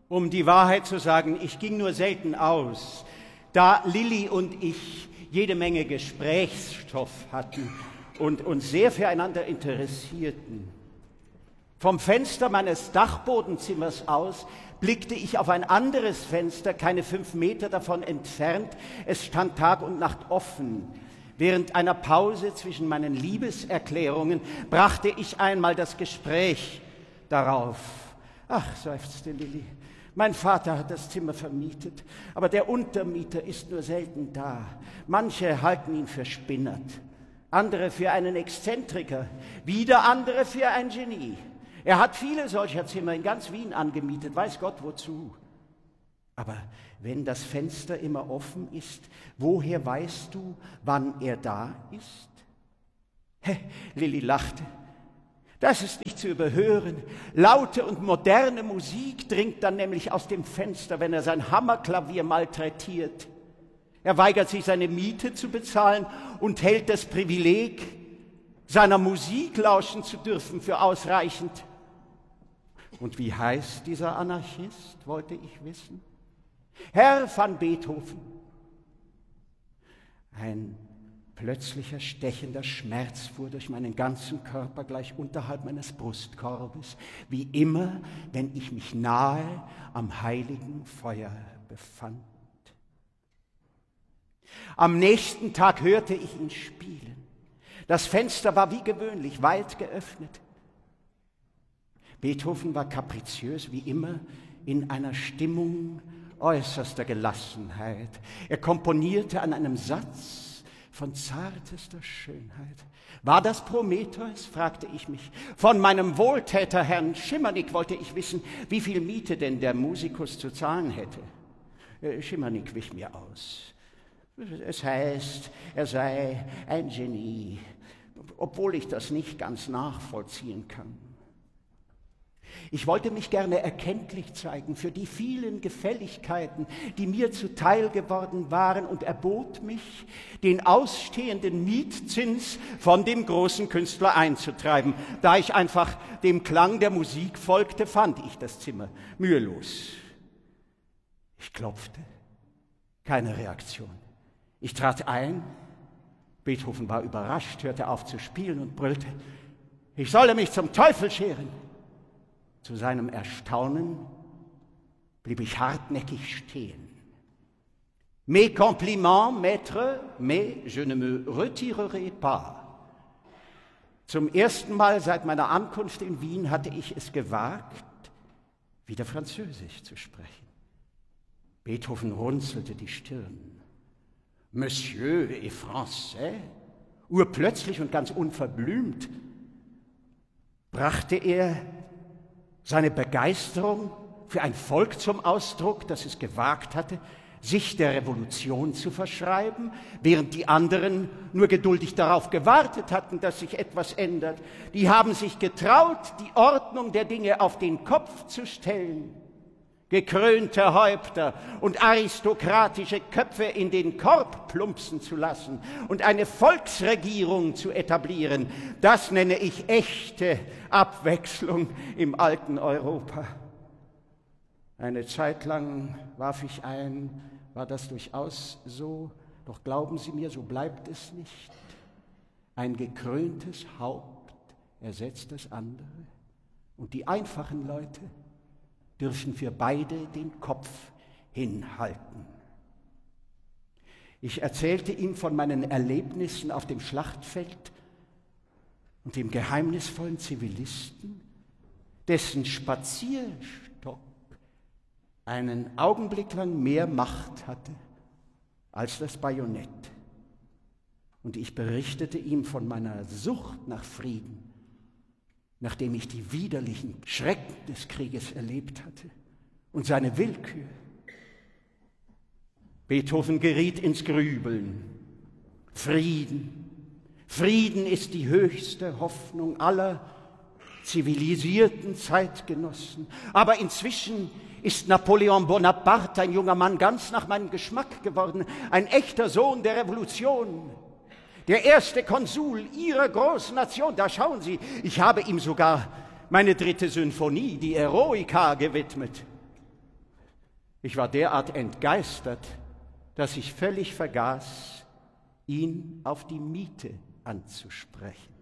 Um die Wahrheit zu sagen, ich ging nur selten aus, da Lilli und ich jede Menge Gesprächsstoff hatten und uns sehr füreinander interessierten. Vom Fenster meines Dachbodenzimmers aus blickte ich auf ein anderes Fenster, keine 5 Meter davon entfernt. Es stand Tag und Nacht offen. Während einer Pause zwischen meinen Liebeserklärungen brachte ich einmal das Gespräch darauf. Ach, seufzte Lilli, mein Vater hat das Zimmer vermietet, aber der Untermieter ist nur selten da. Manche halten ihn für spinnert, andere für einen Exzentriker, wieder andere für ein Genie. Er hat viele solcher Zimmer in ganz Wien angemietet, weiß Gott wozu. Aber wenn das Fenster immer offen ist, woher weißt du, wann er da ist? Lilli lachte. Das ist nicht zu überhören. Laute und moderne Musik dringt dann nämlich aus dem Fenster, wenn er sein Hammerklavier malträtiert. Er weigert sich, seine Miete zu bezahlen und hält das Privileg, seiner Musik lauschen zu dürfen, für ausreichend. Und wie heißt dieser Anarchist, wollte ich wissen? Herr van Beethoven. Ein plötzlicher stechender Schmerz fuhr durch meinen ganzen Körper gleich unterhalb meines Brustkorbes, wie immer, wenn ich mich nahe am heiligen Feuer befand. Am nächsten Tag hörte ich ihn spielen. Das Fenster war wie gewöhnlich weit geöffnet. Beethoven war kapriziös wie immer, in einer Stimmung äußerster Gelassenheit. Er komponierte an einem Satz von zartester Schönheit. War das Prometheus, fragte ich mich. Von meinem Wohltäter Herrn Šimanik wollte ich wissen, wie viel Miete denn der Musikus zu zahlen hätte. Šimanik wich mir aus. Es heißt, er sei ein Genie, obwohl ich das nicht ganz nachvollziehen kann. Ich wollte mich gerne erkenntlich zeigen für die vielen Gefälligkeiten, die mir zuteil geworden waren, und erbot mich, den ausstehenden Mietzins von dem großen Künstler einzutreiben. Da ich einfach dem Klang der Musik folgte, fand ich das Zimmer mühelos. Ich klopfte, keine Reaktion. Ich trat ein, Beethoven war überrascht, hörte auf zu spielen und brüllte, ich solle mich zum Teufel scheren. Zu seinem Erstaunen blieb ich hartnäckig stehen. Mes compliments, maître, mais je ne me retirerai pas. Zum ersten Mal seit meiner Ankunft in Wien hatte ich es gewagt, wieder Französisch zu sprechen. Beethoven runzelte die Stirn. Monsieur est français? Urplötzlich und ganz unverblümt brachte er seine Begeisterung für ein Volk zum Ausdruck, das es gewagt hatte, sich der Revolution zu verschreiben, während die anderen nur geduldig darauf gewartet hatten, dass sich etwas ändert. Die haben sich getraut, die Ordnung der Dinge auf den Kopf zu stellen, gekrönte Häupter und aristokratische Köpfe in den Korb plumpsen zu lassen und eine Volksregierung zu etablieren. Das nenne ich echte Abwechslung im alten Europa. Eine Zeit lang warf ich ein, war das durchaus so, doch glauben Sie mir, so bleibt es nicht. Ein gekröntes Haupt ersetzt das andere und die einfachen Leute dürfen für beide den Kopf hinhalten. Ich erzählte ihm von meinen Erlebnissen auf dem Schlachtfeld und dem geheimnisvollen Zivilisten, dessen Spazierstock einen Augenblick lang mehr Macht hatte als das Bajonett. Und ich berichtete ihm von meiner Sucht nach Frieden, nachdem ich die widerlichen Schrecken des Krieges erlebt hatte und seine Willkür. Beethoven geriet ins Grübeln. Frieden ist die höchste Hoffnung aller zivilisierten Zeitgenossen. Aber inzwischen ist Napoleon Bonaparte, ein junger Mann, ganz nach meinem Geschmack geworden, ein echter Sohn der Revolution. Der erste Konsul Ihrer großen Nation, da schauen Sie, ich habe ihm sogar meine 3. Symphonie, die Eroica, gewidmet. Ich war derart entgeistert, dass ich völlig vergaß, ihn auf die Miete anzusprechen.